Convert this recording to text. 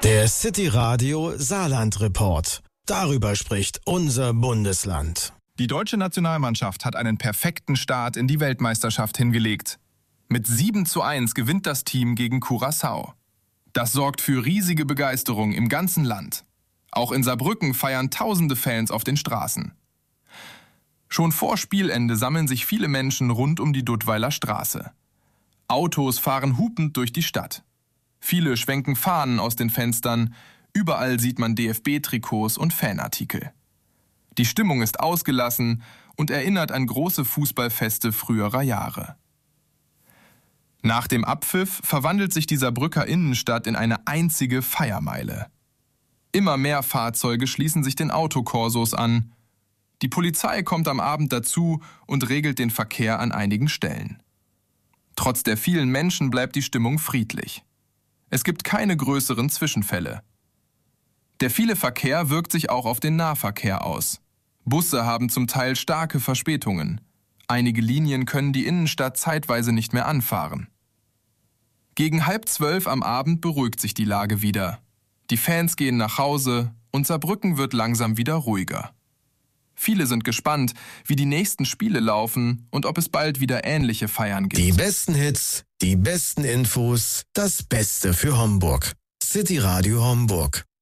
Der City Radio Saarland Report. Darüber spricht unser Bundesland. Die deutsche Nationalmannschaft hat einen perfekten Start in die Weltmeisterschaft hingelegt. Mit 7:1 gewinnt das Team gegen Curaçao. Das sorgt für riesige Begeisterung im ganzen Land. Auch in Saarbrücken feiern tausende Fans auf den Straßen. Schon vor Spielende sammeln sich viele Menschen rund um die Duttweiler Straße. Autos fahren hupend durch die Stadt. Viele schwenken Fahnen aus den Fenstern. Überall sieht man DFB-Trikots und Fanartikel. Die Stimmung ist ausgelassen und erinnert an große Fußballfeste früherer Jahre. Nach dem Abpfiff verwandelt sich die Saarbrücker Innenstadt in eine einzige Feiermeile. Immer mehr Fahrzeuge schließen sich den Autokorsos an. Die Polizei kommt am Abend dazu und regelt den Verkehr an einigen Stellen. Trotz der vielen Menschen bleibt die Stimmung friedlich. Es gibt keine größeren Zwischenfälle. Der viele Verkehr wirkt sich auch auf den Nahverkehr aus. Busse haben zum Teil starke Verspätungen. Einige Linien können die Innenstadt zeitweise nicht mehr anfahren. Gegen 11:30 am Abend beruhigt sich die Lage wieder. Die Fans gehen nach Hause und Saarbrücken wird langsam wieder ruhiger. Viele sind gespannt, wie die nächsten Spiele laufen und ob es bald wieder ähnliche Feiern gibt. Die besten Hits, die besten Infos, das Beste für Homburg. City Radio Homburg.